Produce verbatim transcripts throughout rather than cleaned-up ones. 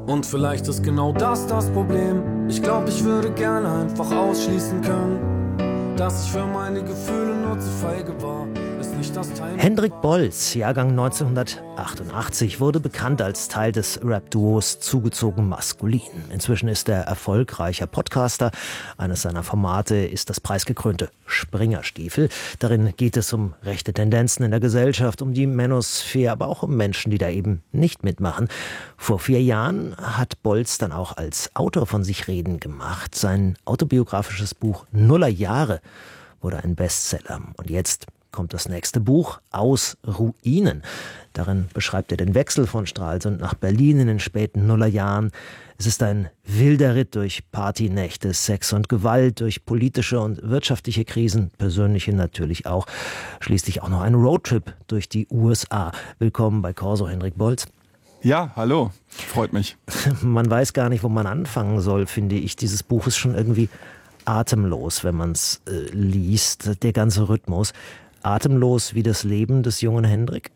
Und vielleicht ist genau das das Problem. Ich glaube, ich würde gerne einfach ausschließen können, dass ich für meine Gefühle nur zu feige war. Hendrik Bolz, Jahrgang neunzehnhundertachtundachtzig, wurde bekannt als Teil des Rap-Duos Zugezogen Maskulin. Inzwischen ist er erfolgreicher Podcaster. Eines seiner Formate ist das preisgekrönte Springerstiefel. Darin geht es um rechte Tendenzen in der Gesellschaft, um die Manosphere, aber auch um Menschen, die da eben nicht mitmachen. Vor vier Jahren hat Bolz dann auch als Autor von sich reden gemacht. Sein autobiografisches Buch Nullerjahre wurde ein Bestseller. Und jetzt kommt das nächste Buch, Aus Ruinen. Darin beschreibt er den Wechsel von Stralsund nach Berlin in den späten Nullerjahren. Es ist ein wilder Ritt durch Partynächte, Sex und Gewalt, durch politische und wirtschaftliche Krisen, persönliche natürlich auch. Schließlich auch noch ein Roadtrip durch die U S A. Willkommen bei Corso, Hendrik Bolz. Ja, hallo, freut mich. Man weiß gar nicht, wo man anfangen soll, finde ich. Dieses Buch ist schon irgendwie atemlos, wenn man es äh, liest, der ganze Rhythmus. Atemlos wie das Leben des jungen Hendrik?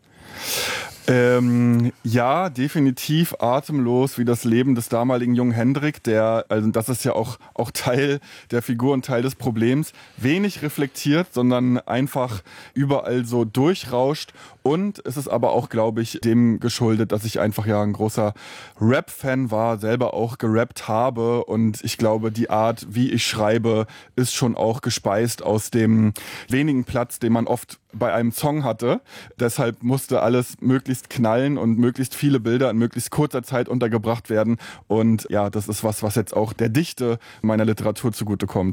Ähm, ja, definitiv atemlos wie das Leben des damaligen jungen Hendrik, der, also das ist ja auch, auch Teil der Figur und Teil des Problems, wenig reflektiert, sondern einfach überall so durchrauscht. Und es ist aber auch, glaube ich, dem geschuldet, dass ich einfach ja ein großer Rap-Fan war, selber auch gerappt habe. Und ich glaube, die Art, wie ich schreibe, ist schon auch gespeist aus dem wenigen Platz, den man oft bei einem Song hatte. Deshalb musste alles möglichst knallen und möglichst viele Bilder in möglichst kurzer Zeit untergebracht werden. Und ja, das ist was, was jetzt auch der Dichte meiner Literatur zugutekommt.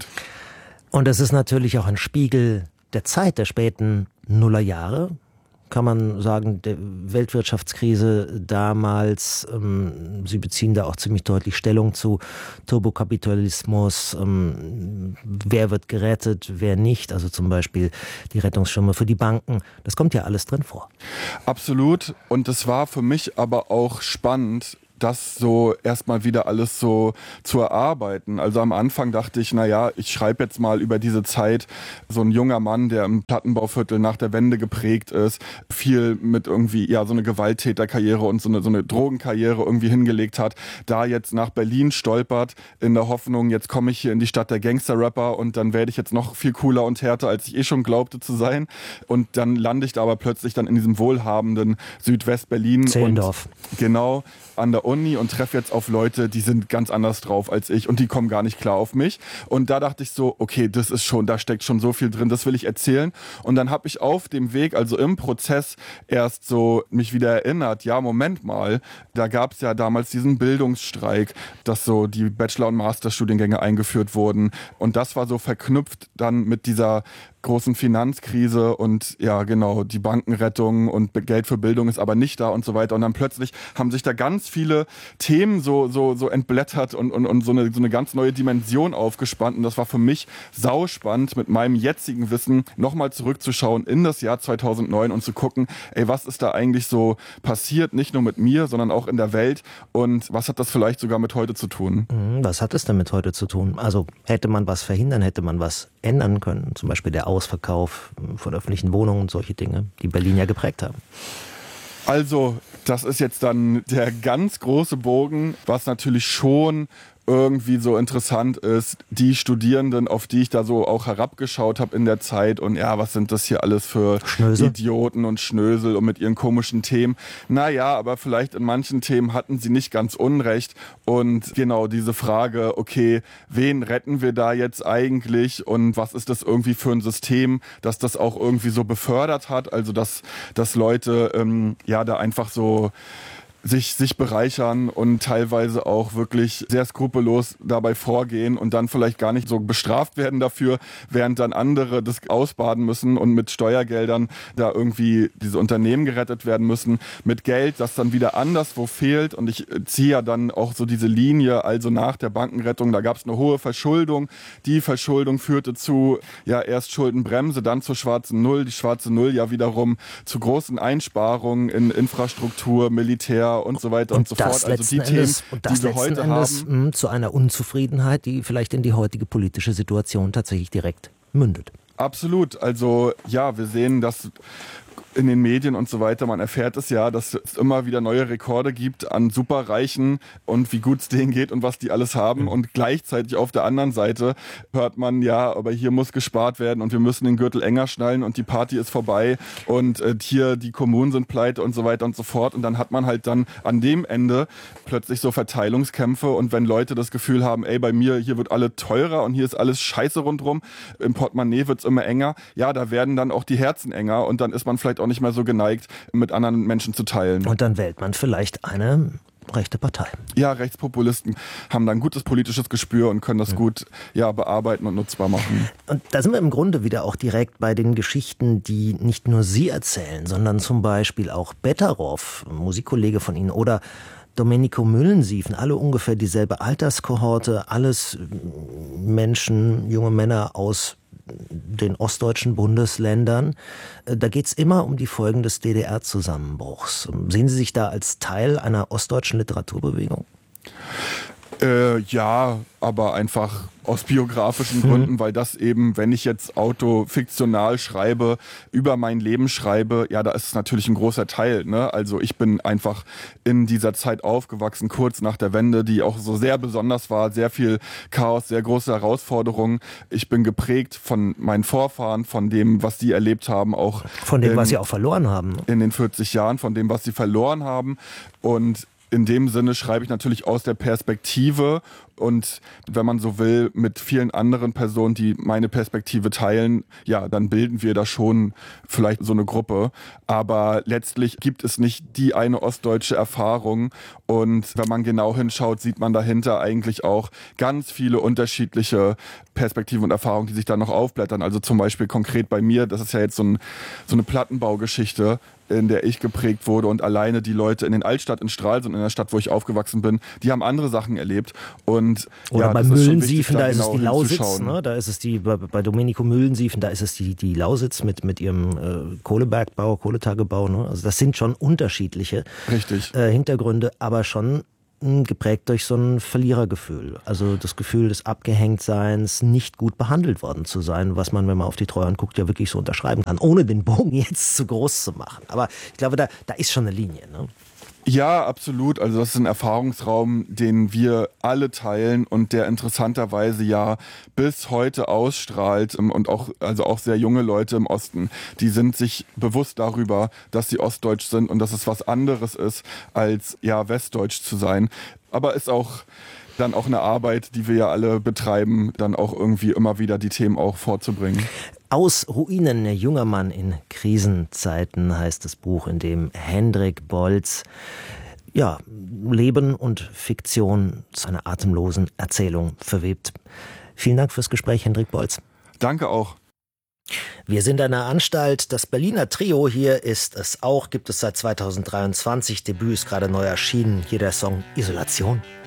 Und es ist natürlich auch ein Spiegel der Zeit der späten Nullerjahre. Kann man sagen, der Weltwirtschaftskrise damals, ähm, Sie beziehen da auch ziemlich deutlich Stellung zu, Turbokapitalismus, ähm, wer wird gerettet, wer nicht, also zum Beispiel die Rettungsschirme für die Banken, das kommt ja alles drin vor. Absolut, und es war für mich aber auch spannend, das so erstmal wieder alles so zu erarbeiten. Also am Anfang dachte ich, naja, ich schreibe jetzt mal über diese Zeit, so ein junger Mann, der im Plattenbauviertel nach der Wende geprägt ist, viel mit irgendwie, ja, so eine Gewalttäterkarriere und so eine, so eine Drogenkarriere irgendwie hingelegt hat, da jetzt nach Berlin stolpert, in der Hoffnung, jetzt komme ich hier in die Stadt der Gangster-Rapper und dann werde ich jetzt noch viel cooler und härter, als ich eh schon glaubte zu sein. Und dann lande ich da aber plötzlich dann in diesem wohlhabenden Südwest-Berlin. Zehlendorf. Und genau, an der Uni und treffe jetzt auf Leute, die sind ganz anders drauf als ich und die kommen gar nicht klar auf mich. Und da dachte ich so, okay, das ist schon, da steckt schon so viel drin, das will ich erzählen. Und dann habe ich auf dem Weg, also im Prozess, erst so mich wieder erinnert, ja, Moment mal, da gab es ja damals diesen Bildungsstreik, dass so die Bachelor- und Masterstudiengänge eingeführt wurden. Und das war so verknüpft dann mit dieser großen Finanzkrise und ja genau, die Bankenrettung und Geld für Bildung ist aber nicht da und so weiter. Und dann plötzlich haben sich da ganz viele Themen so so so entblättert und, und, und so, eine, so eine ganz neue Dimension aufgespannt. Und das war für mich sauspannend, mit meinem jetzigen Wissen nochmal zurückzuschauen in das Jahr zweitausendneun und zu gucken, ey, was ist da eigentlich so passiert, nicht nur mit mir, sondern auch in der Welt und was hat das vielleicht sogar mit heute zu tun? Was hat es denn mit heute zu tun? Also hätte man was verhindern, hätte man was ändern können, zum Beispiel der Ausverkauf von öffentlichen Wohnungen und solche Dinge, die Berlin ja geprägt haben. Also, das ist jetzt dann der ganz große Bogen, was natürlich schon irgendwie so interessant ist, die Studierenden, auf die ich da so auch herabgeschaut habe in der Zeit und ja, was sind das hier alles für Schnösel? Idioten und Schnösel und mit ihren komischen Themen. Naja, aber vielleicht in manchen Themen hatten sie nicht ganz Unrecht und genau diese Frage, okay, wen retten wir da jetzt eigentlich und was ist das irgendwie für ein System, das das auch irgendwie so befördert hat, also dass, dass Leute ähm, ja da einfach so sich, sich bereichern und teilweise auch wirklich sehr skrupellos dabei vorgehen und dann vielleicht gar nicht so bestraft werden dafür, während dann andere das ausbaden müssen und mit Steuergeldern da irgendwie diese Unternehmen gerettet werden müssen, mit Geld, das dann wieder anderswo fehlt. Und ich ziehe ja dann auch so diese Linie, also nach der Bankenrettung, da gab es eine hohe Verschuldung. Die Verschuldung führte zu, ja, erst Schuldenbremse, dann zur schwarzen Null, die schwarze Null ja wiederum zu großen Einsparungen in Infrastruktur, Militär und so weiter und, und so fort. Also die Endes, Themen, und das die wir heute Endes, haben. Mh, zu einer Unzufriedenheit, die vielleicht in die heutige politische Situation tatsächlich direkt mündet. Absolut. Also ja, wir sehen, dass in den Medien und so weiter, man erfährt es ja, dass es immer wieder neue Rekorde gibt an Superreichen und wie gut es denen geht und was die alles haben. Mhm. Und gleichzeitig auf der anderen Seite hört man, ja, aber hier muss gespart werden und wir müssen den Gürtel enger schnallen und die Party ist vorbei und äh, hier die Kommunen sind pleite und so weiter und so fort. Und dann hat man halt dann an dem Ende plötzlich so Verteilungskämpfe und wenn Leute das Gefühl haben, ey, bei mir, hier wird alles teurer und hier ist alles scheiße rundrum, im Portemonnaie wird es immer enger, ja, da werden dann auch die Herzen enger und dann ist man vielleicht auch nicht mehr so geneigt, mit anderen Menschen zu teilen. Und dann wählt man vielleicht eine rechte Partei. Ja, Rechtspopulisten haben dann gutes politisches Gespür und können das gut ja, bearbeiten und nutzbar machen. Und da sind wir im Grunde wieder auch direkt bei den Geschichten, die nicht nur Sie erzählen, sondern zum Beispiel auch Betteroff, Musikkollege von Ihnen, oder Domenico Müllensiefen, alle ungefähr dieselbe Alterskohorte, alles Menschen, junge Männer aus den ostdeutschen Bundesländern. Da geht es immer um die Folgen des D D R-Zusammenbruchs. Sehen Sie sich da als Teil einer ostdeutschen Literaturbewegung? Äh, ja, aber einfach aus biografischen mhm. Gründen, weil das eben, wenn ich jetzt autofiktional schreibe, über mein Leben schreibe, ja, da ist es natürlich ein großer Teil, ne? Also ich bin einfach in dieser Zeit aufgewachsen, kurz nach der Wende, die auch so sehr besonders war, sehr viel Chaos, sehr große Herausforderungen. Ich bin geprägt von meinen Vorfahren, von dem, was die erlebt haben, auch von dem, in, was sie auch verloren haben. Ne? In den vierzig Jahren, von dem, was sie verloren haben. Und in dem Sinne schreibe ich natürlich aus der Perspektive und wenn man so will, mit vielen anderen Personen, die meine Perspektive teilen, ja, dann bilden wir da schon vielleicht so eine Gruppe. Aber letztlich gibt es nicht die eine ostdeutsche Erfahrung und wenn man genau hinschaut, sieht man dahinter eigentlich auch ganz viele unterschiedliche Perspektiven und Erfahrungen, die sich da noch aufblättern. Also zum Beispiel konkret bei mir, das ist ja jetzt so, ein, so eine Plattenbaugeschichte, in der ich geprägt wurde und alleine die Leute in den Altstadt in Stralsund, in der Stadt, wo ich aufgewachsen bin, die haben andere Sachen erlebt. Und, Oder ja, bei Müllensiefen, da, da ist es die Lausitz, ne? Da ist es die, bei, bei Domenico Müllensiefen, da ist es die, die Lausitz mit, mit ihrem äh, Kohlebergbau, Kohletagebau. Ne? Also das sind schon unterschiedliche Richtig. Äh, Hintergründe, aber schon geprägt durch so ein Verlierergefühl. Also das Gefühl des Abgehängtseins, nicht gut behandelt worden zu sein, was man, wenn man auf die Treuhand guckt, ja wirklich so unterschreiben kann, ohne den Bogen jetzt zu groß zu machen. Aber ich glaube, da, da ist schon eine Linie, ne? Ja, absolut. Also das ist ein Erfahrungsraum, den wir alle teilen und der interessanterweise ja bis heute ausstrahlt und auch, also auch sehr junge Leute im Osten, die sind sich bewusst darüber, dass sie ostdeutsch sind und dass es was anderes ist, als ja westdeutsch zu sein. Aber ist auch dann auch eine Arbeit, die wir ja alle betreiben, dann auch irgendwie immer wieder die Themen auch vorzubringen. Aus Ruinen, ein junger Mann in Krisenzeiten heißt das Buch, in dem Hendrik Bolz ja, Leben und Fiktion zu einer atemlosen Erzählung verwebt. Vielen Dank fürs Gespräch, Hendrik Bolz. Danke auch. Wir sind eine Anstalt. Das Berliner Trio hier ist es auch, gibt es seit zweitausenddreiundzwanzig. Debüt ist gerade neu erschienen. Hier der Song Isolation.